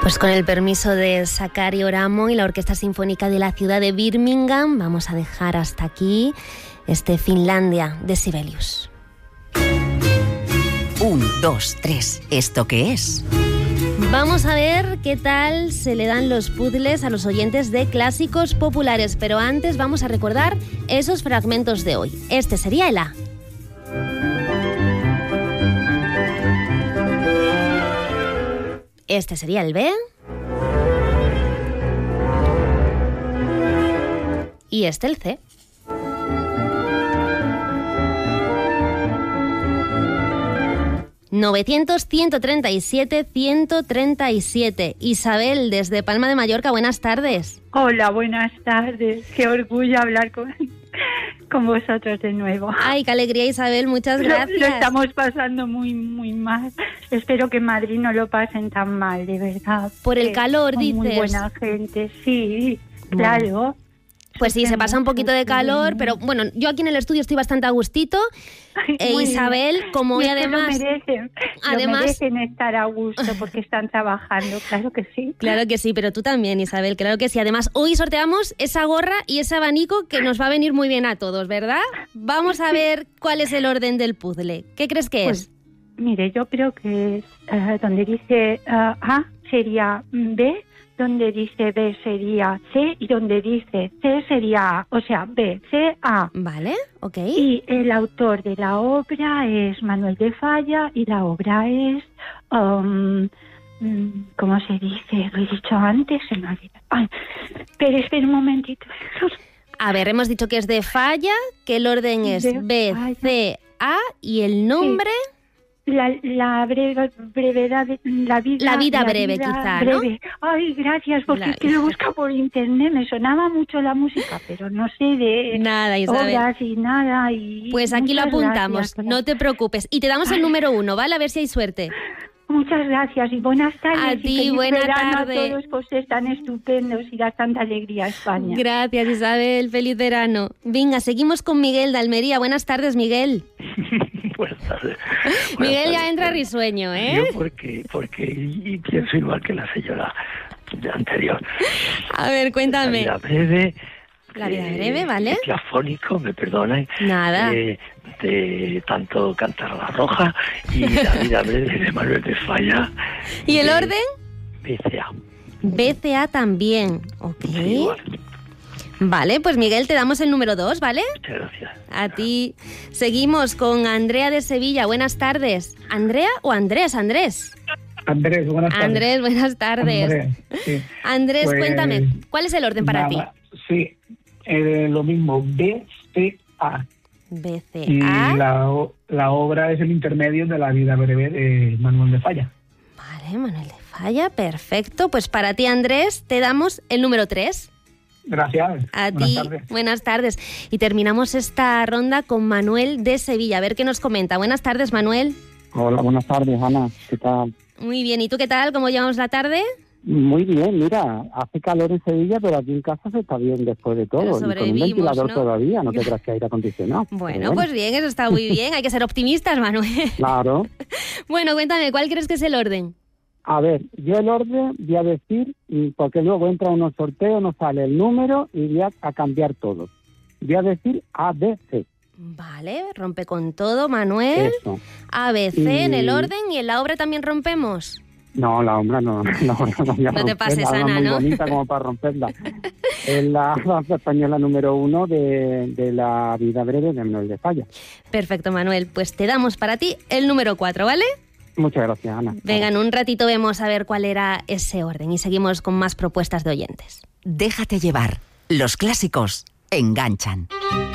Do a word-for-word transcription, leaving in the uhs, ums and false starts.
Pues con el permiso de Sakari Oramo y la Orquesta Sinfónica de la ciudad de Birmingham, vamos a dejar hasta aquí este Finlandia de Sibelius. Un, dos, tres. ¿Esto qué es? Vamos a ver qué tal se le dan los puzzles a los oyentes de Clásicos Populares, pero antes vamos a recordar esos fragmentos de hoy. Este sería el A. Este sería el B. Y este el C. novecientos, ciento treinta y siete, ciento treinta y siete. Isabel, desde Palma de Mallorca, buenas tardes. Hola, buenas tardes. Qué orgullo hablar con, con vosotros de nuevo. Ay, qué alegría, Isabel, muchas gracias. Lo, lo estamos pasando muy, muy mal. Espero que en Madrid no lo pasen tan mal, de verdad. Por el calor, dices. Muy buena gente, sí, claro. Bueno. Pues sí, se pasa un poquito de calor, pero bueno, yo aquí en el estudio estoy bastante a gustito. E Isabel, como hoy además... Lo merecen, además, lo merecen estar a gusto porque están trabajando, claro que sí. Claro que sí, pero tú también, Isabel, claro que sí. Además, hoy sorteamos esa gorra y ese abanico que nos va a venir muy bien a todos, ¿verdad? Vamos a ver cuál es el orden del puzzle. ¿Qué crees que pues, es? Mire, yo creo que uh, donde dice uh, A sería B, donde dice B sería C y donde dice C sería A, o sea, B, C, A. Vale, ok. Y el autor de la obra es Manuel de Falla y la obra es, um, ¿cómo se dice? Lo he dicho antes, se me ha olvidado. Ay, pero espera un momentito. A ver, hemos dicho que es de Falla, que el orden es de B, Falla. C, A y el nombre... Sí. La, la breve, brevedad, de, la vida... La vida la breve, vida quizá, breve. ¿No? Ay, gracias, porque la... es que lo busco por internet. Me sonaba mucho la música, pero no sé de... Nada, Isabel. Obras y nada. Y pues aquí lo apuntamos, gracias. No te preocupes. Y te damos el número uno, ¿vale? A ver si hay suerte. Muchas gracias y buenas tardes. A y ti, feliz buena verano tarde. A todos, pues están estupendos y da tanta alegría a España. Gracias, Isabel. Feliz verano. Venga, seguimos con Miguel de Almería. Buenas tardes, Miguel. Buenas tardes. Miguel Buenas ya tardes. entra risueño, ¿eh? Yo porque, porque y pienso igual que la señora anterior. A ver, cuéntame. La vida breve. La vida eh, breve, ¿vale? Afónico, me perdonen. Nada. Eh, de tanto cantar la roja y la vida breve de Manuel de Falla. ¿Y el de orden? B C A. B C A también, ok. Sí, igual. Vale, pues Miguel, te damos el número dos, ¿vale? Muchas gracias. A ti. Seguimos con Andrea de Sevilla. Buenas tardes. ¿Andrea o Andrés? Andrés. Andrés, buenas tardes. Andrés, buenas tardes. Andrés, sí. Andrés, Pues, cuéntame, ¿cuál es el orden para nada, ti? Sí, eh, lo mismo, B C A. B C Y A. la, la obra es el intermedio de la vida breve de Manuel de Falla. Vale, Manuel de Falla, perfecto. Pues para ti, Andrés, te damos el número tres. Gracias. A buenas ti, tardes. buenas tardes. Y terminamos esta ronda con Manuel de Sevilla. A ver qué nos comenta. Buenas tardes, Manuel. Hola, buenas tardes, Ana. ¿Qué tal? Muy bien. ¿Y tú qué tal? ¿Cómo llevamos la tarde? Muy bien, mira, hace calor en Sevilla, pero aquí en casa se está bien después de todo. Pero Y con un sobrevivimos, ventilador ¿no? todavía, no te creas que aire acondicionado. Bueno, Pero pues bien, eso está muy bien. Hay que ser optimistas, Manuel. Claro. Bueno, cuéntame, ¿cuál crees que es el orden? A ver, yo el orden voy a decir, porque luego entra unos sorteos, nos sale el número y voy a, a cambiar todo. Voy a decir A, B, C. Vale, rompe con todo, Manuel. Eso. A, B, C Y- en el orden y en la obra también rompemos. No, la obra no, no, no, no, voy a No te pases, romperla, Ana, muy ¿no? bonita como para romperla. Es la danza española número uno de, de la vida breve de Manuel de Falla. Perfecto, Manuel. Pues te damos para ti el número cuatro, ¿vale? Muchas gracias, Ana. Venga, en un ratito vemos a ver cuál era ese orden y seguimos con más propuestas de oyentes. Déjate llevar. Los clásicos enganchan.